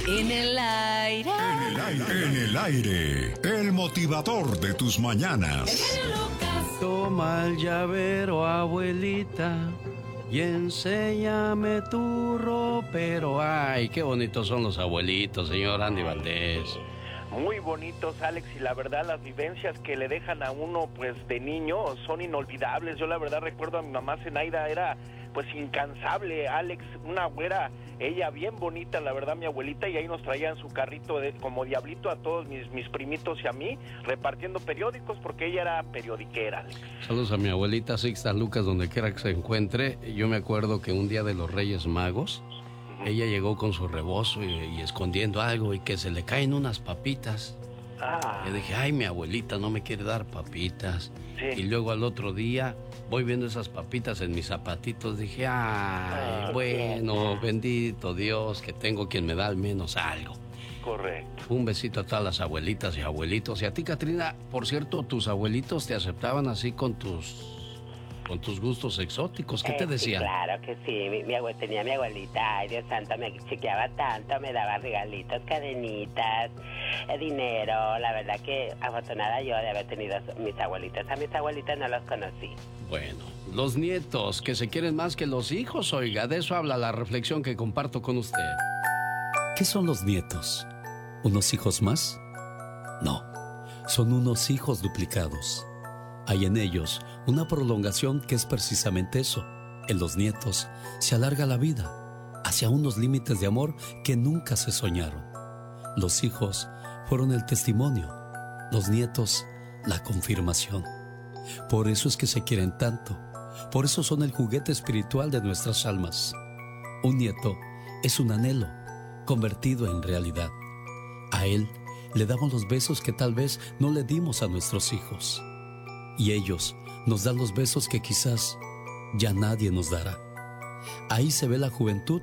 En el aire. En el aire. El motivador de tus mañanas. Toma el llavero, abuelita, y enséñame tu ropero. Ay, qué bonitos son los abuelitos, señor Andy Valdés. Muy bonitos, Alex, y la verdad las vivencias que le dejan a uno pues de niño son inolvidables. Yo la verdad recuerdo a mi mamá Zenaida, era pues incansable, Alex, una güera, ella bien bonita, la verdad, mi abuelita, y ahí nos traía en su carrito como diablito a todos mis primitos y a mí, repartiendo periódicos porque ella era periodiquera, Alex. Saludos a mi abuelita Sixta Lucas, donde quiera que se encuentre. Yo me acuerdo que un día de los Reyes Magos, ella llegó con su rebozo y escondiendo algo y que se le caen unas papitas. Yo dije, ay, mi abuelita no me quiere dar papitas. Sí. Y luego al otro día voy viendo esas papitas en mis zapatitos. Dije, ay, bueno, bendito Dios que tengo quien me da al menos algo. Correcto. Un besito a todas las abuelitas y abuelitos. Y a ti, Catrina, por cierto, tus abuelitos te aceptaban así con tus gustos exóticos. ¿Qué te decían? Sí, claro que sí. Tenía mi abuelita, ay Dios santo, me chiqueaba tanto, me daba regalitos, cadenitas, dinero. La verdad que afortunada yo de haber tenido mis abuelitos. A mis abuelitos no los conocí. Bueno, los nietos que se quieren más que los hijos, oiga, de eso habla la reflexión que comparto con usted. ¿Qué son los nietos? ¿Unos hijos más? No, son unos hijos duplicados. Hay en ellos una prolongación que es precisamente eso. En los nietos se alarga la vida hacia unos límites de amor que nunca se soñaron. Los hijos fueron el testimonio, los nietos la confirmación. Por eso es que se quieren tanto, por eso son el juguete espiritual de nuestras almas. Un nieto es un anhelo convertido en realidad. A él le damos los besos que tal vez no le dimos a nuestros hijos. Y ellos nos dan los besos que quizás ya nadie nos dará. Ahí se ve la juventud